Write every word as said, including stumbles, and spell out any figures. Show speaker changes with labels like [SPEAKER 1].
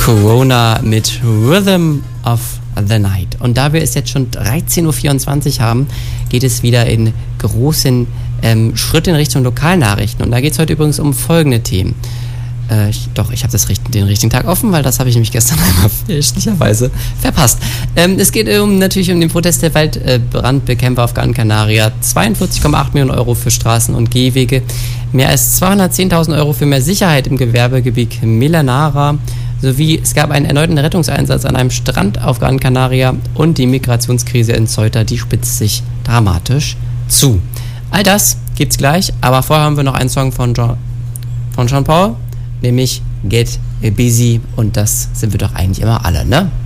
[SPEAKER 1] Corona mit Rhythm of the Night. Und da wir es jetzt schon dreizehn Uhr vierundzwanzig haben, geht es wieder in großen ähm, Schritt in Richtung Lokalnachrichten. Und da geht es heute übrigens um folgende Themen. Äh, ich, doch, ich habe das richt- den richtigen Tag offen, weil das habe ich nämlich gestern einmal fälschlicherweise verpasst. Ähm, es geht um, natürlich um den Protest der Waldbrandbekämpfer auf Gran Canaria. zweiundvierzig Komma acht Millionen Euro für Straßen und Gehwege. Mehr als zweihundertzehntausend Euro für mehr Sicherheit im Gewerbegebiet Melanara. Sowie es gab einen erneuten Rettungseinsatz an einem Strand auf Gran Canaria und die Migrationskrise in Ceuta, die spitzt sich dramatisch zu. All das gibt's gleich, aber vorher haben wir noch einen Song von John, von Sean Paul, nämlich Get Busy, und das sind wir doch eigentlich immer alle, ne?